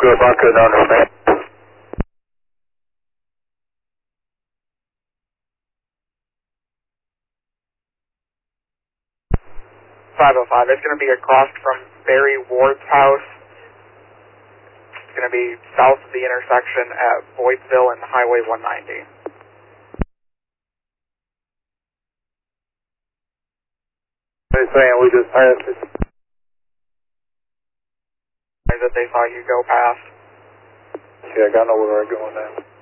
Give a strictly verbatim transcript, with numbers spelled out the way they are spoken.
Group, I couldn't understand. five oh five, it's going to be across from Barry Ward's house. It's going to be south of the intersection at Boydville and Highway one ninety. They're saying we just passed it. That they saw you go past. Yeah, I know where we're going now.